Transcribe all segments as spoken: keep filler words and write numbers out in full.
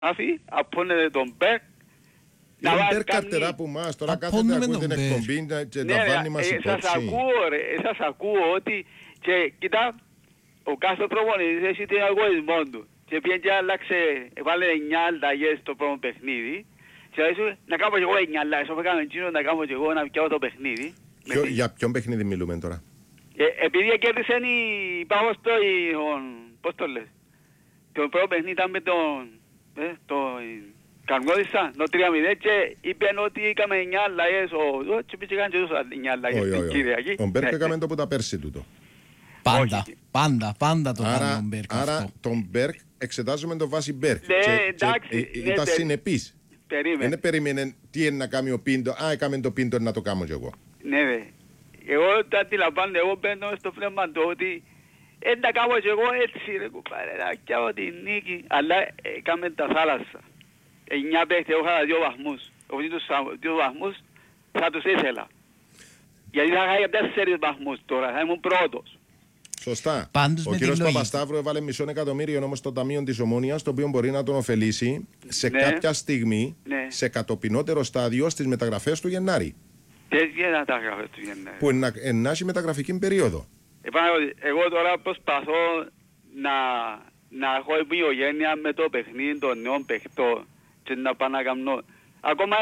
Άφη, απώνεται τον Μπέρκ. Είναι Μπέρκ καρτερά που μας, τώρα κάθεται ακούει την εκπομπή και τα βάνει μας υπόψη. Σας ακούω ρε, σας ακούω ότι και κοίτα, ο κάθε προπονητής έχει την αλγοριθμό του. Και πήγαινε και άλλαξε, έβαλε εννιά αλλαγές στο πρώτο παιχνίδι. Και λέει να κάνω και εγώ εννιά αλλαγές, όσο έκαμε εκείνο να κάνω και εγώ να πιάω το παιχνίδι. Ποιο, για ποιον παιχνίδι μιλούμε τώρα? Ε, επειδή κέρδισε η Πάγος το, πώς το λες, το πρώτο παιχνίδι ήταν με τον, ε, το Καρμιώδησα, το τρία μηδέν και είπαν ότι έκαμε εννιά αλλαγές, και πήγε και τόσο εννιά αλλαγές στην Κυριακή. Ο Μπέρκ έκαμε το που τα πέρσι τούτο. Πάντα, πάντα, πάντα το κάνει τον Μπέρκ αυτό. Άρα τον Μπέρκ εξετάζουμε το βάση Μπέρκ. Ναι, εντάξει. Ήταν συνεπής. Περίμενε. Δεν περίμενε τι είναι να κάνει ο Πίντο. Α, έκαμε το Πίντο να το κάνω κι εγώ. Ναι, δε. Εγώ το αντιλαμβάνω, εγώ μπαίνω στο πνεύμα του ότι δεν τα κάνω κι εγώ έτσι ρε κουπάρε, να κάνω τη νίκη. Αλλά έκαμε τα θάλασσα. Εννιά παίχτες, εγώ είχα δύο βαθμούς. Όπως τους δύο βαθμούς θα τους ήθελα. Γιατί θα είχα τέσσερις βαθμούς τώρα, θα ήμουν πρώτος. Σωστά. Πάντως ο κύριος Παπασταύρου έβαλε μισό εκατομμύριο όμως στο Ταμείο της Ομόνοιας, το οποίο μπορεί να τον ωφελήσει σε ναι. κάποια στιγμή, ναι. σε κατοπινότερο στάδιο στις μεταγραφές του Γενάρη. Ποιες γίνεται μεταγραφές του Γενάρη? Που είναι να έχει μεταγραφική περίοδο. Επάνω, εγώ τώρα προσπαθώ να, να έχω επικογένεια με το παιχνίδι των νέων παιχτών και να πάω να κάνω. Ακόμα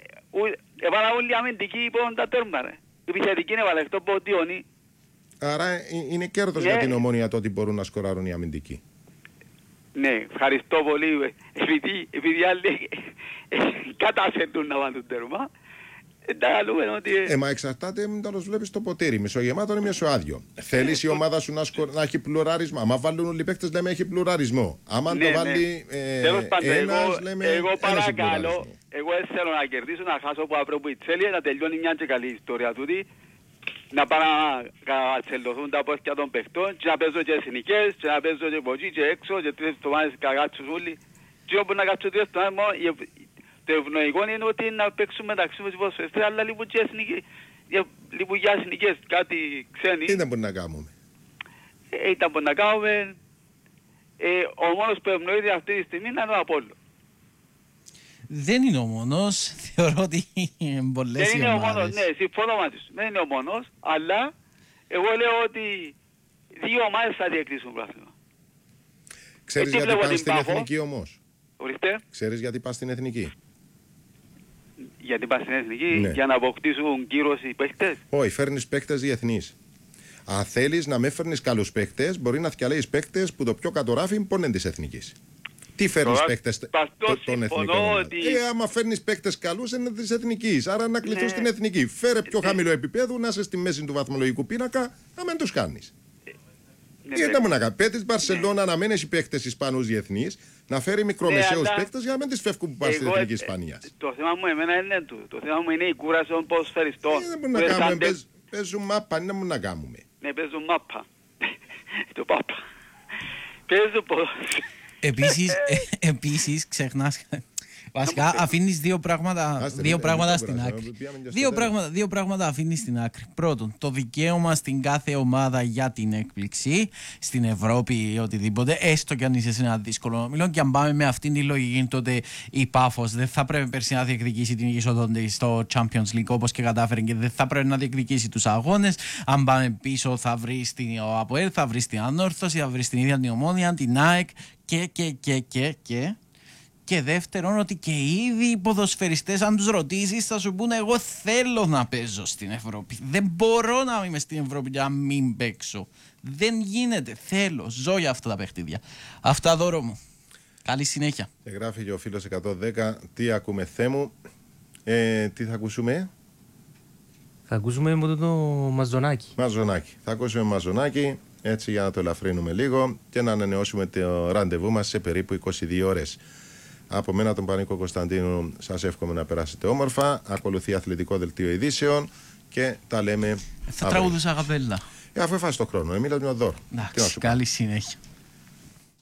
έβαλα όλοι αμυντικοί υπόν τα τέρμα ρε. Η επιθετική είναι βαλεκτό ποτιόνι. Άρα είναι κέρδος ναι. για την Ομόνια το ότι μπορούν να σκοράρουν οι αμυντικοί. Ναι, ευχαριστώ πολύ. Επειδή, επειδή άλλοι κατάσεντουν να βάλουν τέρμα. Ότι... Ε, μα εξαρτάται μην το βλέπεις το ποτήρι. Μισογεμάτο ή μισοάδιο. Θέλεις η ομάδα σου να, σκο... να έχει πλουράρισμα. Άμα βάλουν όλοι οι παίκτες λέμε έχει πλουραρισμό. Άμα ναι, το βάλει ναι. ε, τέλος πάντων, ένας εγώ, λέμε εγώ παρακαλώ, εγώ θέλω να κερδίσω, να χάσω από αύριο που η Τσέλια, να τελειώνει μια και καλή ιστορία τούτη. Να πάνε να τσελωθούν τα πόθηκια των παιχτών και να παίζω και εθνικές και να παίζω και πότσι και έξω και τρεις εβδομάδες καγάτσους όλοι. Και όπου να κάτσω τρεις εβδομάδες το ευνοϊκό είναι ότι να παίξουμε μεταξύ μας υποσφαιστές, αλλά λείπουν και εθνικές, λείπουν για εθνικές, κάτι ξένοι. Τι ήταν που να κάνουμε? Ε, ήταν που να κάνουμε, ε, ο μόνος που ευνοείται αυτή τη στιγμή είναι ο Απόλλων. Δεν είναι ο μόνος, θεωρώ ότι είναι πολλές οι ομάδες. Δεν είναι ο μόνος, ναι, συμφωνώ μαζί σου, δεν είναι ο μόνος, αλλά εγώ λέω ότι δύο ομάδες θα διεκδικήσουν πράγμα. Ξέρεις ε, γιατί πας στην εθνική όμως? Ορίστε. Ξέρεις γιατί πας στην εθνική? Γιατί πας στην εθνική, ναι. για να αποκτήσουν κύρωση οι παίκτες. Όχι, φέρνεις παίκτες διεθνείς. Αν θέλεις να με φέρνεις καλούς παίκτες, μπορεί να θυκαλέεις παίκτες που το πιο κατοράφι είναι της εθνικής. Τι φέρνεις παίκτες των εθνικών? Ότι... Ε, άμα φέρνεις παίκτες καλούς είναι της εθνικής. Άρα να κληθούν ναι. στην εθνική. Φέρε πιο ναι. χαμηλό επίπεδο, να είσαι στη μέση του βαθμολογικού πίνακα, να μην τους κάνεις. Ναι, τι ναι. να κάνει? Πέτεις Μπαρσελόνα ναι. να μην έχει παίκτες Ισπανούς διεθνείς, να φέρει μικρομεσαίους ναι, παίκτες για να μην τις φεύγουν που πάνε στην εθνική Ισπανίας. Το θέμα μου εμένα είναι το. Το θέμα μου είναι η κούραση των ποδοσφαιριστών. Δεν μπορούμε να κάνουμε. Παίζουν μάπα, δεν μπορούμε να κάνουμε. Ναι, παίζουν μάπα. Το πάπα. Παίζουν ποδοσφαιριστές. Επίσης, επίσης ξεχνάς, βασικά αφήνεις δύο πράγματα, Άστε, δύο πράγματα στην άκρη. Δύο πράγματα, δύο πράγματα αφήνεις στην άκρη. Πρώτον, το δικαίωμα στην κάθε ομάδα για την έκπληξη στην Ευρώπη ή οτιδήποτε, έστω κι αν είσαι σε ένα δύσκολο όμιλο. Και αν πάμε με αυτήν τη λογική, τότε η Πάφος δεν θα πρέπει πέρσι να διεκδικήσει την είσοδο στο Champions League όπως και κατάφερε και δεν θα πρέπει να διεκδικήσει τους αγώνες. Αν πάμε πίσω, θα βρει την ΑΠΟΕΛ, θα βρει την Ανόρθωση, θα βρει την ίδια την Ομόνια, την ΑΕΚ. Και, και, και, και, και, και δεύτερον ότι και ήδη οι ποδοσφαιριστές αν τους ρωτήσεις θα σου πούνε εγώ θέλω να παίζω στην Ευρώπη. Δεν μπορώ να είμαι στην Ευρώπη για να μην παίξω. Δεν γίνεται. Θέλω. Ζω για αυτά τα παιχνίδια. Αυτά Δώρο μου. Καλή συνέχεια. Και γράφει και ο φίλος εκατόν δέκα. Τι ακούμε Θέμου? Ε, τι θα ακούσουμε? Θα ακούσουμε με το Μαζονάκι. Μαζονάκι. Θα ακούσουμε Μαζονάκι. Έτσι για να το ελαφρύνουμε λίγο και να ανανεώσουμε το ραντεβού μας σε περίπου είκοσι δύο ώρες. Από μένα τον Πανίκο Κωνσταντίνου σας εύχομαι να περάσετε όμορφα. Ακολουθεί αθλητικό δελτίο ειδήσεων και τα λέμε Θα τραγουδούσα καπέλα. Ε, αφού έφασε το χρόνο, Εμίλας Μιωδόρ. Εντάξει, καλή συνέχεια.